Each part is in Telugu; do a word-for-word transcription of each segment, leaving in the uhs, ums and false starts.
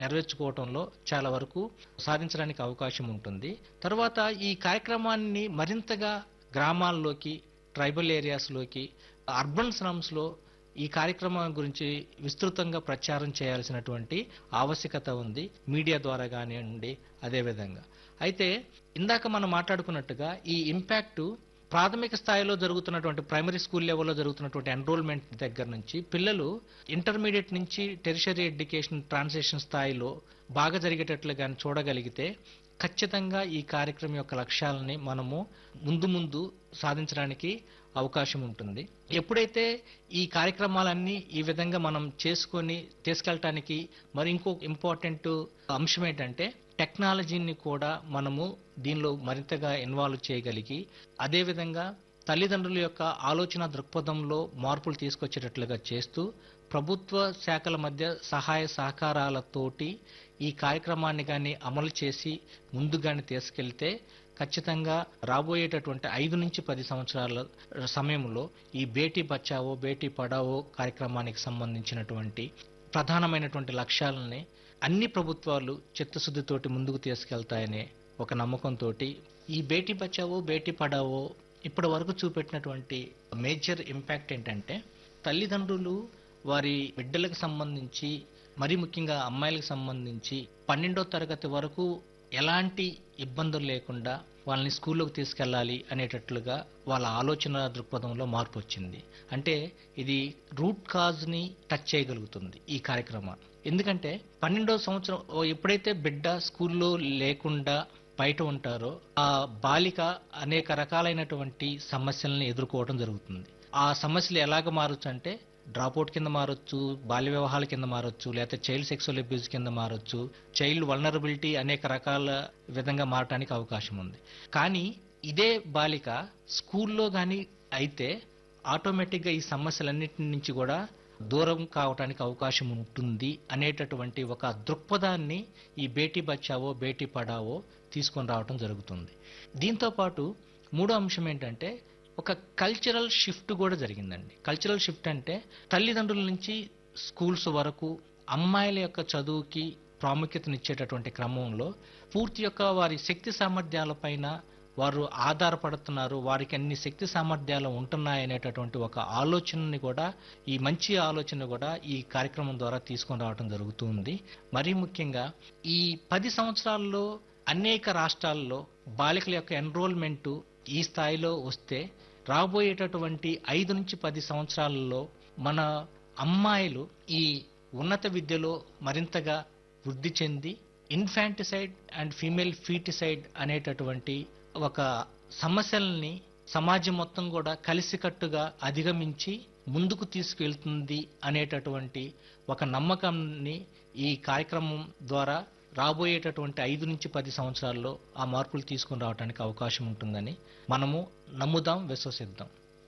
నెరవేర్చుకోవటంలో చాలా వరకు సాధించడానికి అవకాశం ఉంటుంది. తర్వాత ఈ కార్యక్రమాన్ని మరింతగా గ్రామాల్లోకి, ట్రైబల్ ఏరియాస్‌లోకి, అర్బన్ స్లమ్స్‌లో ఈ కార్యక్రమం గురించి విస్తృతంగా ప్రచారం చేయాల్సినటువంటి ఆవశ్యకత ఉంది. మీడియా ద్వారా గానియండి అదే విధంగా. అయితే ఇందాక మనం మాట్లాడుకున్నట్టుగా ఈ ఇంపాక్టు ప్రాథమిక స్థాయిలో జరుగుతున్నటువంటి ప్రైమరీ స్కూల్ లెవెల్‌లో జరుగుతున్నటువంటి ఎన్రోల్‌మెంట్ దగ్గర నుంచి పిల్లలు ఇంటర్మీడియేట్ నుంచి టెర్షియరీ ఎడ్యుకేషన్ ట్రాన్సిషన్ స్థాయిలో బాగా జరిగేటట్లు గాని చూడగలిగితే ఖచ్చితంగా ఈ కార్యక్రమం యొక్క లక్ష్యాలని మనము ముందు ముందు సాధించడానికి అవకాశం ఉంటుంది. ఎప్పుడైతే ఈ కార్యక్రమాలన్నీ ఈ విధంగా మనం చేసుకొని తీసుకెళ్ళటానికి మరి ఇంకో ఇంపార్టెంట్ అంశం ఏంటంటే టెక్నాలజీని కూడా మనము దీనిలో మరింతగా ఇన్వాల్వ్ చేయగలిగి అదే విధంగా తల్లిదండ్రుల యొక్క ఆలోచన దృక్పథంలో మార్పులు తీసుకొచ్చేటట్లుగా చేస్తూ ప్రభుత్వ శాఖల మధ్య సహాయ సహకారాలతోటి ఈ కార్యక్రమాన్ని కానీ అమలు చేసి ముందుగానే తీసుకెళ్తే ఖచ్చితంగా రాబోయేటటువంటి ఐదు నుంచి పది సంవత్సరాల సమయంలో ఈ బేటీ బచావో బేటీ పడావో కార్యక్రమానికి సంబంధించినటువంటి ప్రధానమైనటువంటి లక్ష్యాలని అన్ని ప్రభుత్వాలు చిత్తశుద్ధితోటి ముందుకు తీసుకెళ్తాయనే ఒక నమ్మకంతో ఈ బేటీ బచావో బేటీ పడావో ఇప్పటి వరకు చూపెట్టినటువంటి మేజర్ ఇంపాక్ట్ ఏంటంటే తల్లిదండ్రులు వారి బిడ్డలకు సంబంధించి మరి ముఖ్యంగా అమ్మాయిలకు సంబంధించి పన్నెండో తరగతి వరకు ఎలాంటి ఇబ్బందులు లేకుండా వాళ్ళని స్కూల్లోకి తీసుకెళ్ళాలి అనేటట్లుగా వాళ్ళ ఆలోచన దృక్పథంలో మార్పు వచ్చింది. అంటే ఇది రూట్ కాజ్ ని టచ్ చేయగలుగుతుంది ఈ కార్యక్రమం. ఎందుకంటే పన్నెండో సంవత్సరం ఎప్పుడైతే బిడ్డ స్కూల్లో లేకుండా బయట ఉంటారో ఆ బాలిక అనేక రకాలైనటువంటి సమస్యలను ఎదుర్కోవడం జరుగుతుంది. ఆ సమస్యలు ఎలాగ మారొచ్చు అంటే డ్రాప్అవుట్ కింద మారొచ్చు, బాల్య వివాహాల కింద మారొచ్చు, లేకపోతే చైల్డ్ సెక్సువల్ అబ్యూస్ కింద మారొచ్చు, చైల్డ్ వల్నరబిలిటీ అనేక రకాల విధంగా మారటానికి అవకాశం ఉంది. కానీ ఇదే బాలిక స్కూల్లో గాని అయితే ఆటోమేటిక్గా ఈ సమస్యలన్నిటి నుంచి కూడా దూరం కావటానికి అవకాశం ఉంటుంది అనేటటువంటి ఒక దృక్పథాన్ని ఈ బేటీ బచావో బేటీ పడావో తీసుకొని రావటం జరుగుతుంది. దీంతో పాటు మూడో అంశం ఏంటంటే ఒక కల్చరల్ షిఫ్ట్ కూడా జరిగిందండి. కల్చరల్ షిఫ్ట్ అంటే తల్లిదండ్రుల నుంచి స్కూల్స్ వరకు అమ్మాయిల యొక్క చదువుకి ప్రాముఖ్యతనిచ్చేటటువంటి క్రమంలో పూర్తి యొక్క వారి శక్తి సామర్థ్యాలపైన వారు ఆధారపడుతున్నారు, వారికి అన్ని శక్తి సామర్థ్యాలు ఉంటున్నాయనేటటువంటి ఒక ఆలోచనని కూడా ఈ మంచి ఆలోచన కూడా ఈ కార్యక్రమం ద్వారా తీసుకొని రావడం జరుగుతుంది. మరీ ముఖ్యంగా ఈ పది సంవత్సరాల్లో అనేక రాష్ట్రాల్లో బాలికల యొక్క ఎన్రోల్మెంటు ఈ స్థాయిలో వస్తే రాబోయేటటువంటి ఐదు నుంచి పది సంవత్సరాలలో మన అమ్మాయిలు ఈ ఉన్నత విద్యలో మరింతగా వృద్ధి చెంది ఇన్ఫాంటిసైడ్ అండ్ ఫీమేల్ ఫీటిసైడ్ అనేటటువంటి ఒక సమస్యల్ని సమాజం మొత్తం కూడా కలిసికట్టుగా అధిగమించి ముందుకు తీసుకెళ్తుంది అనేటటువంటి ఒక నమ్మకాన్ని ఈ కార్యక్రమం ద్వారా రాబోయేటటువంటి ఐదు నుంచి పది సంవత్సరాల్లో ఆ మార్పులు తీసుకుని రావడానికి అవకాశం ఉంటుందని మనము నమ్ముదాం, విశ్వసిద్దాం.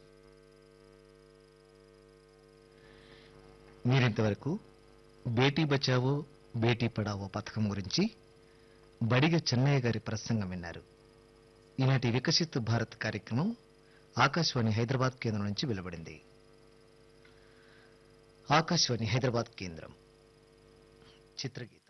మీరింతవరకు బేటీ బచావో బేటీ పడావో పథకం గురించి బడిగ చెన్నయ్య గారి ప్రసంగం విన్నారు. ఈనాటి వికసిత్ భారత్ కార్యక్రమం ఆకాశవాణి హైదరాబాద్ కేంద్రం నుంచి వెలువడింది. ఆకాశవాణి హైదరాబాద్ కేంద్రం చిత్రగీతం.